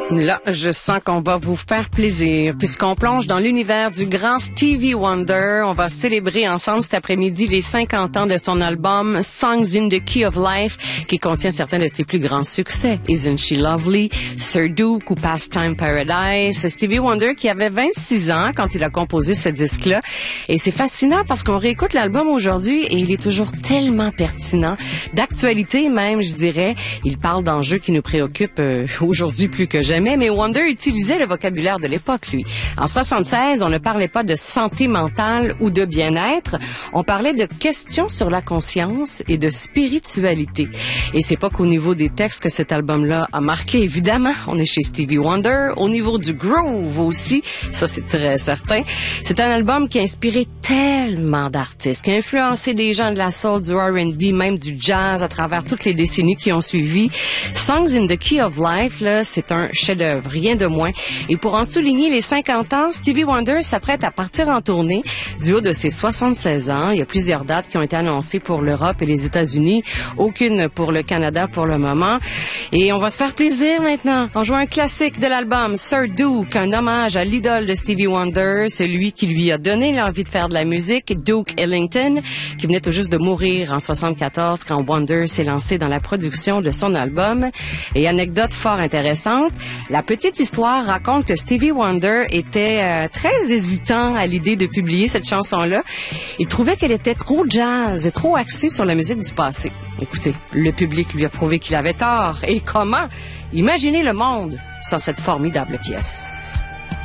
Là, je sens qu'on va vous faire plaisir, puisqu'on plonge dans l'univers du grand Stevie Wonder. On va célébrer ensemble cet après-midi les 50 ans de son album Songs in the Key of Life, qui contient certains de ses plus grands succès. Isn't She Lovely, Sir Duke ou Pastime Paradise. Stevie Wonder qui avait 26 ans quand il a composé ce disque-là. Et c'est fascinant parce qu'on réécoute l'album aujourd'hui et il est toujours tellement pertinent. D'actualité même, je dirais. Il parle d'enjeux qui nous préoccupent aujourd'hui plus que jamais. Mais Wonder utilisait le vocabulaire de l'époque, lui. En 76, on ne parlait pas de santé mentale ou de bien-être. On parlait de questions sur la conscience et de spiritualité. Et c'est pas qu'au niveau des textes que cet album-là a marqué, évidemment. On est chez Stevie Wonder. Au niveau du groove aussi, ça c'est très certain. C'est un album qui a inspiré tellement d'artistes, qui a influencé des gens de la soul, du R&B, même du jazz à travers toutes les décennies qui ont suivi. Songs in the Key of Life, là, c'est un chef-d'œuvre, rien de moins. Et pour en souligner les 50 ans, Stevie Wonder s'apprête à partir en tournée du haut de ses 76 ans. Il y a plusieurs dates qui ont été annoncées pour l'Europe et les États-Unis, aucune pour le Canada pour le moment. Et on va se faire plaisir maintenant. On joue un classique de l'album, Sir Duke, un hommage à l'idole de Stevie Wonder, celui qui lui a donné l'envie de faire de la musique, Duke Ellington, qui venait tout juste de mourir en 74 quand Wonder s'est lancé dans la production de son album. Et anecdote fort intéressante, la petite histoire raconte que Stevie Wonder était très hésitant à l'idée de publier cette chanson-là. Il trouvait qu'elle était trop jazz et trop axée sur la musique du passé. Écoutez, le public lui a prouvé qu'il avait tort. Et comment? Imaginez le monde sans cette formidable pièce.